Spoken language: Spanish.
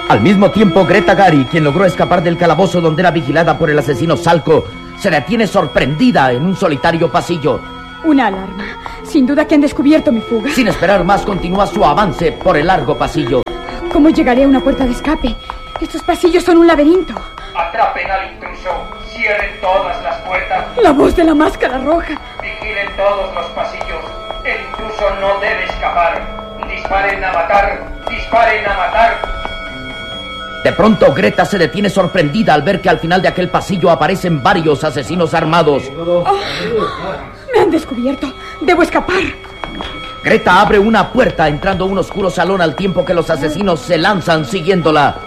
Al mismo tiempo, Greta Gary, quien logró escapar del calabozo donde era vigilada por el asesino Salco, se detiene sorprendida en un solitario pasillo. Una alarma. Sin duda que han descubierto mi fuga. Sin esperar más, continúa su avance por el largo pasillo. ¿Cómo llegaré a una puerta de escape? Estos pasillos son un laberinto. Atrapen al intruso. Cierren todas las puertas. La voz de la máscara roja. Vigilen todos los pasillos. El intruso no debe escapar. Disparen a matar. Disparen a matar. De pronto, Greta se detiene sorprendida al ver que al final de aquel pasillo aparecen varios asesinos armados. Oh, me han descubierto. Debo escapar. Greta abre una puerta entrando a un oscuro salón al tiempo que los asesinos se lanzan siguiéndola.